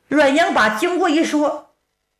阮英把经过一说，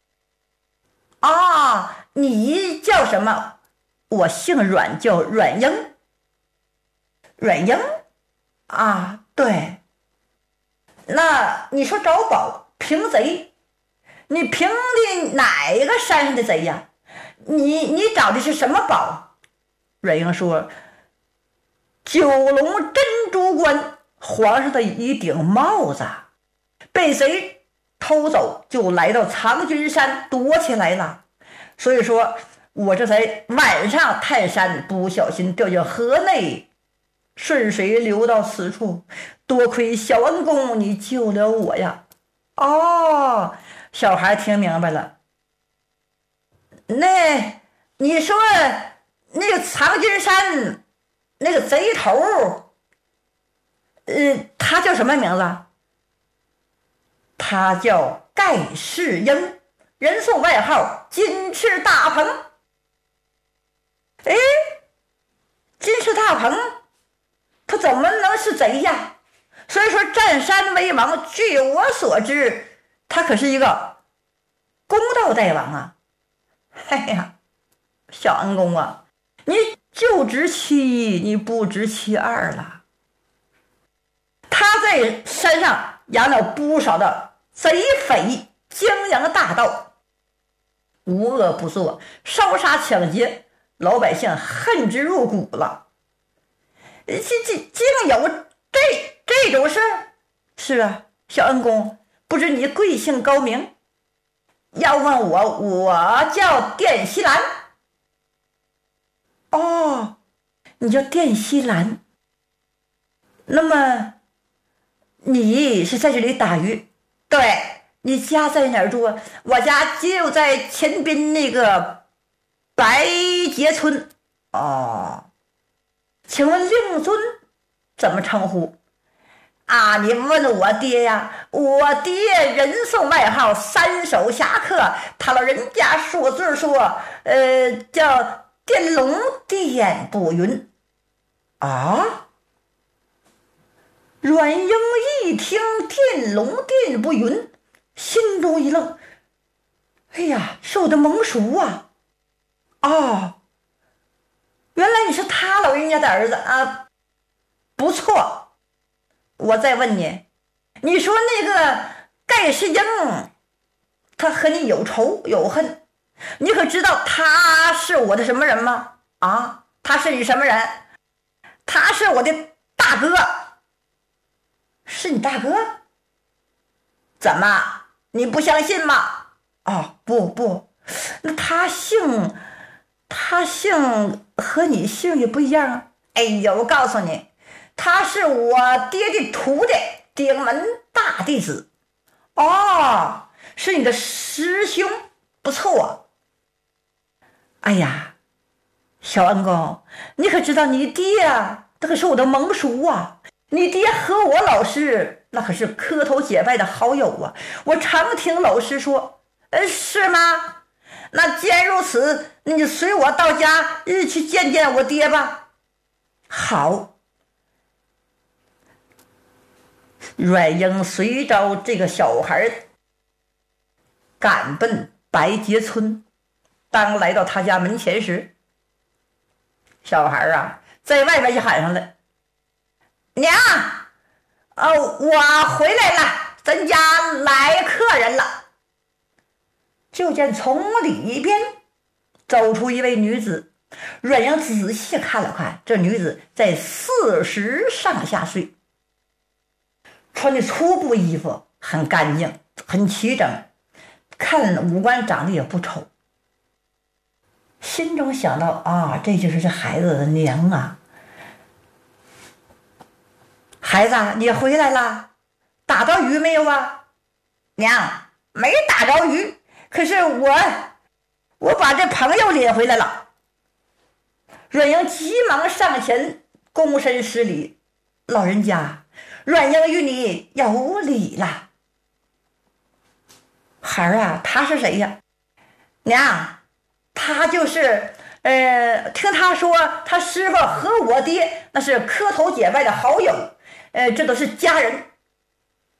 啊，你叫什么？我姓阮，叫阮英。阮英啊，对。那你说找宝平贼，你平的哪个山上的贼呀？你找的是什么宝？阮英说，九龙珍珠冠，皇上的一顶帽子被贼偷走，就来到藏军山躲起来了。所以说我这才晚上探山，不小心掉进河内，顺水流到此处，多亏小恩公你救了我呀。哦，小孩听明白了。那你说那个藏军山那个贼头，他叫什么名字？他叫盖世英，人送外号金翅大鹏。哎，金翅大鹏他怎么能是贼呀？所以说占山为王，据我所知，他可是一个公道大王啊。哎呀，小恩公啊，你就知其一，你不知其二了。他在山上养了不少的贼匪，经营大盗，无恶不作，烧杀抢劫，老百姓恨之入骨了。竟有这种事？是啊，小恩公，不知你贵姓高明？要问我叫电西兰。哦，你叫电西兰。那么你是在这里打鱼？对，你家在哪儿住啊？我家就在前边那个白碣村。哦，请问令尊怎么称呼？啊，你问我爹呀，我爹人送外号三手侠客，他老人家说字说，叫电龙电不匀。啊？阮英一听电龙电不匀，心中一愣，哎呀，是我的蒙叔啊！哦，原来你是他老人家的儿子啊，不错。我再问你，你说那个盖世英，他和你有仇有恨，你可知道他是我的什么人吗？啊，他是你什么人？他是我的大哥。是你大哥？怎么你不相信吗？哦，不，那他姓和你姓也不一样啊。哎呦，我告诉你，他是我爹的徒弟，顶门大弟子。哦，是你的师兄，不错。哎呀，小恩公，你可知道你爹啊，他可是我的盟叔啊。你爹和我老师那可是磕头结拜的好友啊，我常听老师说。是吗？那既然如此，你就随我到家去见见我爹吧。好。阮英随着这个小孩赶奔白碣村。当来到他家门前时，小孩啊在外面就喊上了，娘，我回来了，咱家来客人了。就见从里边走出一位女子，阮英仔细看了看，这女子在40上下岁，穿的粗布衣服，很干净，很齐整，看五官长得也不丑。心中想到啊，这就是这孩子的娘啊。孩子，你回来了，打着鱼没有啊？娘，没打着鱼，可是我把这朋友领回来了。阮英急忙上前躬身施礼，老人家，阮英与你有礼了。孩儿啊，他是谁呀？娘，他就是听他说他师傅和我爹那是磕头结拜的好友，这都是家人。